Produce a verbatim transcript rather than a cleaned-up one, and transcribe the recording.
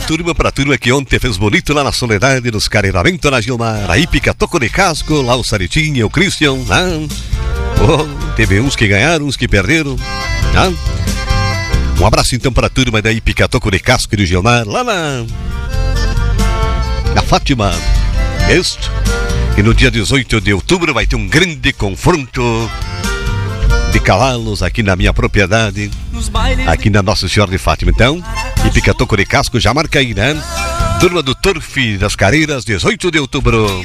turma, pra turma que ontem fez bonito lá na Soledade, nos Carregamentos na Gilmar. Aí pica toco de casco, lá o Saritinha, o Christian. Ah, oh, teve uns que ganharam, uns que perderam. Ah. Um abraço então pra turma daí, pica toco de casco de Gilmar, lá na... na Fátima. Isto. E no dia dezoito de outubro vai ter um grande confronto de cavalos aqui na minha propriedade, aqui na Nossa Senhora de Fátima. Então, e pica toco de casco, já marca aí, né? Turma do Turf das Careiras, dezoito de outubro.